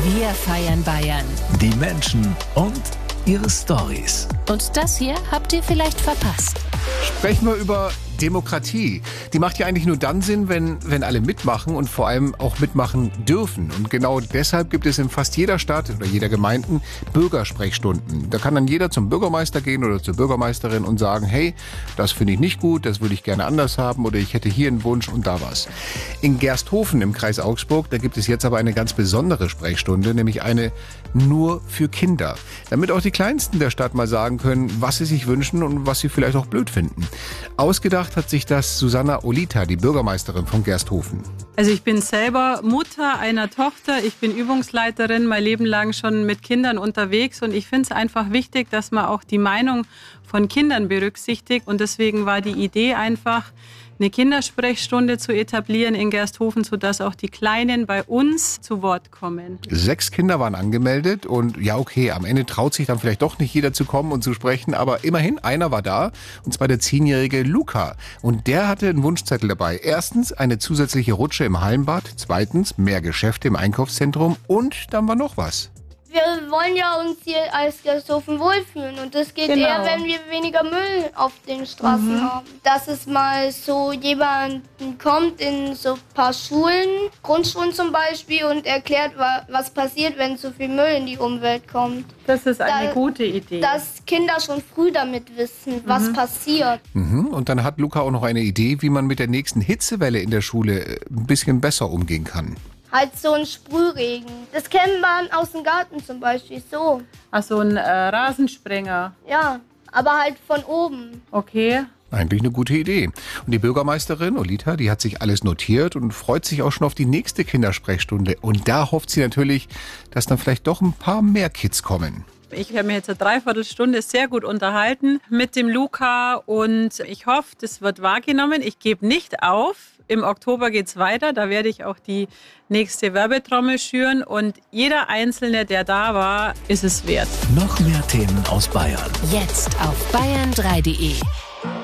Wir feiern Bayern. Die Menschen und ihre Storys. Und das hier habt ihr vielleicht verpasst. Sprechen wir über Demokratie. Die macht ja eigentlich nur dann Sinn, wenn alle mitmachen und vor allem auch mitmachen dürfen. Und genau deshalb gibt es in fast jeder Stadt oder jeder Gemeinden Bürgersprechstunden. Da kann dann jeder zum Bürgermeister gehen oder zur Bürgermeisterin und sagen, hey, das finde ich nicht gut, das würde ich gerne anders haben oder ich hätte hier einen Wunsch und da was. In Gersthofen im Kreis Augsburg, da gibt es jetzt aber eine ganz besondere Sprechstunde, nämlich eine nur für Kinder. Damit auch die Kleinsten der Stadt mal sagen können, was sie sich wünschen und was sie vielleicht auch blöd finden. Ausgedacht hat sich das Susanna Olita, die Bürgermeisterin von Gersthofen. Also ich bin selber Mutter einer Tochter, ich bin Übungsleiterin, mein Leben lang schon mit Kindern unterwegs und ich finde es einfach wichtig, dass man auch die Meinung von Kindern berücksichtigt und deswegen war die Idee einfach, eine Kindersprechstunde zu etablieren in Gersthofen, sodass auch die Kleinen bei uns zu Wort kommen. 6 Kinder waren angemeldet und ja okay, am Ende traut sich dann vielleicht doch nicht jeder zu kommen und zu sprechen, aber immerhin einer war da und zwar der 10-jährige Luca und der hatte einen Wunschzettel dabei. Erstens eine zusätzliche Rutsche im Hallenbad, zweitens mehr Geschäfte im Einkaufszentrum und dann war noch was. Wir wollen ja uns hier als Gersthofen wohlfühlen und das geht eher, wenn wir weniger Müll auf den Straßen haben. Dass es mal so jemand kommt in so ein paar Schulen, Grundschulen zum Beispiel, und erklärt, was passiert, wenn zu viel Müll in die Umwelt kommt. Das ist eine gute Idee. Dass Kinder schon früh damit wissen, was passiert. Und dann hat Luca auch noch eine Idee, wie man mit der nächsten Hitzewelle in der Schule ein bisschen besser umgehen kann. Halt so ein Sprühregen. Das kennt man aus dem Garten zum Beispiel so. Ach, so ein Rasensprenger. Ja, aber halt von oben. Okay. Eigentlich eine gute Idee. Und die Bürgermeisterin Olita, die hat sich alles notiert und freut sich auch schon auf die nächste Kindersprechstunde. Und da hofft sie natürlich, dass dann vielleicht doch ein paar mehr Kids kommen. Ich habe mir jetzt eine Dreiviertelstunde sehr gut unterhalten mit dem Luca und ich hoffe, das wird wahrgenommen. Ich gebe nicht auf. Im Oktober geht's weiter. Da werde ich auch die nächste Werbetrommel schüren und jeder Einzelne, der da war, ist es wert. Noch mehr Themen aus Bayern. Jetzt auf bayern3.de.